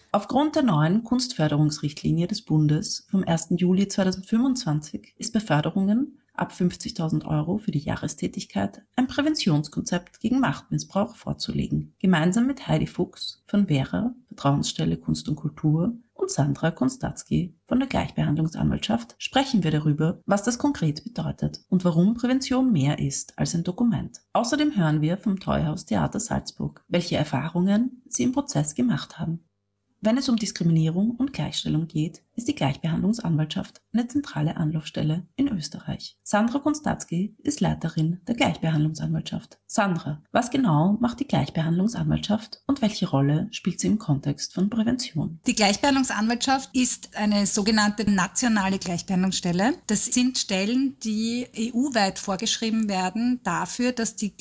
Aufgrund der neuen Kunstförderungsrichtlinie des Bundes vom 1. Juli 2025 ist bei Förderungen ab 50.000 € für die Jahrestätigkeit ein Präventionskonzept gegen Machtmissbrauch vorzulegen. Gemeinsam mit Heidi Fuchs von Vera, Vertrauensstelle Kunst und Kultur, und Sandra Konstatzky von der Gleichbehandlungsanwaltschaft sprechen wir darüber, was das konkret bedeutet und warum Prävention mehr ist als ein Dokument. Außerdem hören wir vom Teuhaus Theater Salzburg, welche Erfahrungen sie im Prozess gemacht haben. Wenn es um Diskriminierung und Gleichstellung geht, ist die Gleichbehandlungsanwaltschaft eine zentrale Anlaufstelle in Österreich. Sandra Konstatzky ist Leiterin der Gleichbehandlungsanwaltschaft. Sandra, was genau macht die Gleichbehandlungsanwaltschaft und welche Rolle spielt sie im Kontext von Prävention? Die Gleichbehandlungsanwaltschaft ist eine sogenannte nationale Gleichbehandlungsstelle. Das sind Stellen, die EU-weit vorgeschrieben werden dafür, dass die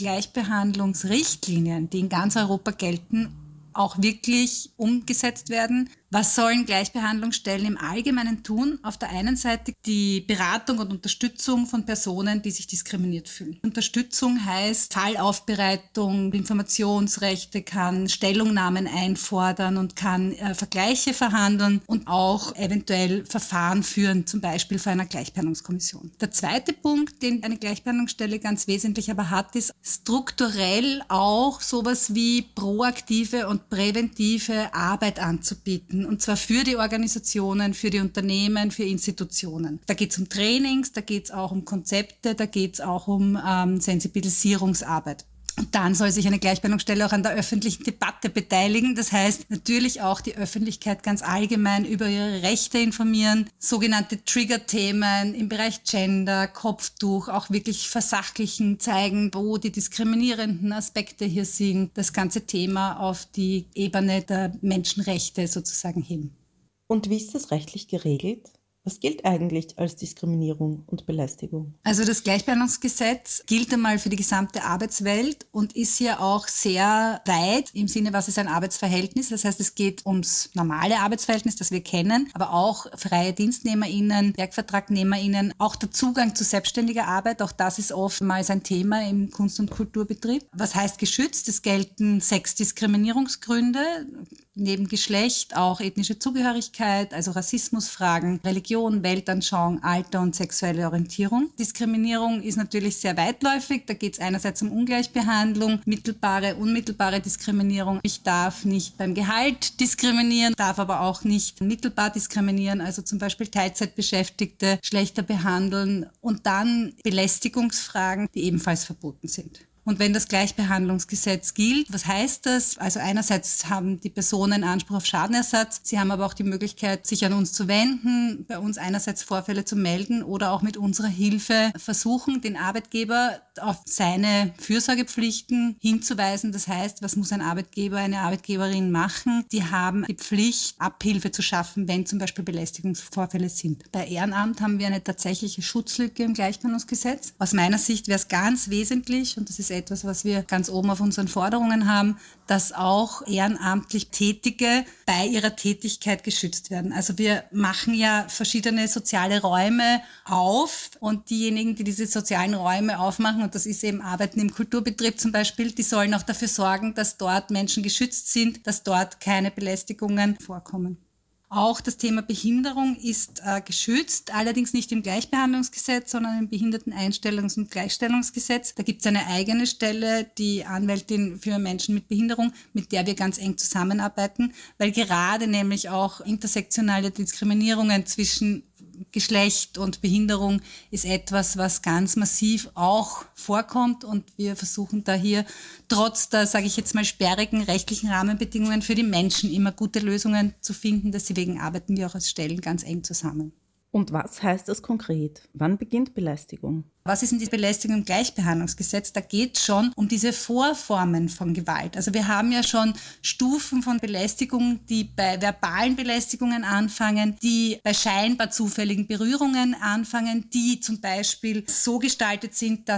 Gleichbehandlungsrichtlinien, die in ganz Europa gelten, auch wirklich umgesetzt werden. Was sollen Gleichbehandlungsstellen im Allgemeinen tun? Auf der einen Seite die Beratung und Unterstützung von Personen, die sich diskriminiert fühlen. Unterstützung heißt Fallaufbereitung, Informationsrechte, kann Stellungnahmen einfordern und kann Vergleiche verhandeln und auch eventuell Verfahren führen, zum Beispiel vor einer Gleichbehandlungskommission. Der zweite Punkt, den eine Gleichbehandlungsstelle ganz wesentlich aber hat, ist strukturell auch sowas wie proaktive und präventive Arbeit anzubieten. Und zwar für die Organisationen, für die Unternehmen, für Institutionen. Da geht es um Trainings, da geht es auch um Konzepte, da geht es auch um Sensibilisierungsarbeit. Und dann soll sich eine Gleichbehandlungsstelle auch an der öffentlichen Debatte beteiligen. Das heißt, natürlich auch die Öffentlichkeit ganz allgemein über ihre Rechte informieren, sogenannte Trigger-Themen im Bereich Gender, Kopftuch, auch wirklich versachlichen, zeigen, wo die diskriminierenden Aspekte hier sind, das ganze Thema auf die Ebene der Menschenrechte sozusagen hin. Und wie ist das rechtlich geregelt? Was gilt eigentlich als Diskriminierung und Belästigung? Also das Gleichbehandlungsgesetz gilt einmal für die gesamte Arbeitswelt und ist hier auch sehr weit im Sinne, was ist ein Arbeitsverhältnis. Das heißt, es geht ums normale Arbeitsverhältnis, das wir kennen, aber auch freie DienstnehmerInnen, WerkvertragnehmerInnen, auch der Zugang zu selbstständiger Arbeit, auch das ist oftmals ein Thema im Kunst- und Kulturbetrieb. Was heißt geschützt? Es gelten 6 Diskriminierungsgründe, neben Geschlecht auch ethnische Zugehörigkeit, also Rassismusfragen, Religion, Weltanschauung, Alter und sexuelle Orientierung. Diskriminierung ist natürlich sehr weitläufig. Da geht es einerseits um Ungleichbehandlung, mittelbare, unmittelbare Diskriminierung. Ich darf nicht beim Gehalt diskriminieren, darf aber auch nicht mittelbar diskriminieren, also zum Beispiel Teilzeitbeschäftigte schlechter behandeln und dann Belästigungsfragen, die ebenfalls verboten sind. Und wenn das Gleichbehandlungsgesetz gilt, was heißt das? Also einerseits haben die Personen Anspruch auf Schadenersatz, sie haben aber auch die Möglichkeit, sich an uns zu wenden, bei uns einerseits Vorfälle zu melden oder auch mit unserer Hilfe versuchen, den Arbeitgeber auf seine Fürsorgepflichten hinzuweisen. Das heißt, was muss ein Arbeitgeber, eine Arbeitgeberin machen? Die haben die Pflicht, Abhilfe zu schaffen, wenn zum Beispiel Belästigungsvorfälle sind. Bei Ehrenamt haben wir eine tatsächliche Schutzlücke im Gleichbehandlungsgesetz. Aus meiner Sicht wäre es ganz wesentlich, und das ist etwas, was wir ganz oben auf unseren Forderungen haben, dass auch ehrenamtlich Tätige bei ihrer Tätigkeit geschützt werden. Also wir machen ja verschiedene soziale Räume auf und diejenigen, die diese sozialen Räume aufmachen, und das ist eben Arbeiten im Kulturbetrieb zum Beispiel, die sollen auch dafür sorgen, dass dort Menschen geschützt sind, dass dort keine Belästigungen vorkommen. Auch das Thema Behinderung ist geschützt, allerdings nicht im Gleichbehandlungsgesetz, sondern im Behinderteneinstellungs- und Gleichstellungsgesetz. Da gibt es eine eigene Stelle, die Anwältin für Menschen mit Behinderung, mit der wir ganz eng zusammenarbeiten, weil gerade nämlich auch intersektionale Diskriminierungen zwischen Geschlecht und Behinderung ist etwas, was ganz massiv auch vorkommt, und wir versuchen da hier trotz der, sage ich jetzt mal, sperrigen rechtlichen Rahmenbedingungen für die Menschen immer gute Lösungen zu finden. Deswegen arbeiten wir auch als Stellen ganz eng zusammen. Und was heißt das konkret? Wann beginnt Belästigung? Was ist denn die Belästigung im Gleichbehandlungsgesetz? Da geht es schon um diese Vorformen von Gewalt. Also wir haben ja schon Stufen von Belästigung, die bei verbalen Belästigungen anfangen, die bei scheinbar zufälligen Berührungen anfangen, die zum Beispiel so gestaltet sind, dass es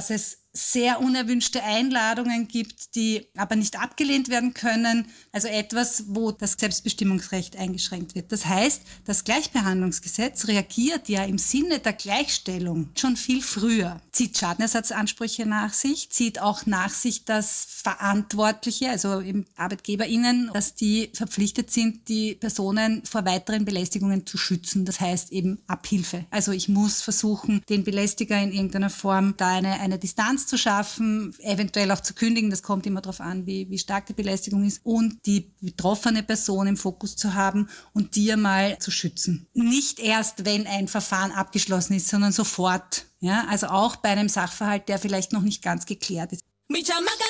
sehr unerwünschte Einladungen gibt, die aber nicht abgelehnt werden können. Also etwas, wo das Selbstbestimmungsrecht eingeschränkt wird. Das heißt, das Gleichbehandlungsgesetz reagiert ja im Sinne der Gleichstellung schon viel früher. Zieht Schadenersatzansprüche nach sich, zieht auch nach sich, dass Verantwortliche, also eben ArbeitgeberInnen, dass die verpflichtet sind, die Personen vor weiteren Belästigungen zu schützen. Das heißt eben Abhilfe. Also ich muss versuchen, den Belästiger in irgendeiner Form da eine Distanz zu schaffen, eventuell auch zu kündigen, das kommt immer darauf an, wie stark die Belästigung ist, und die betroffene Person im Fokus zu haben und die einmal zu schützen. Nicht erst, wenn ein Verfahren abgeschlossen ist, sondern sofort. Ja, also auch bei einem Sachverhalt, der vielleicht noch nicht ganz geklärt ist. Mi chamaca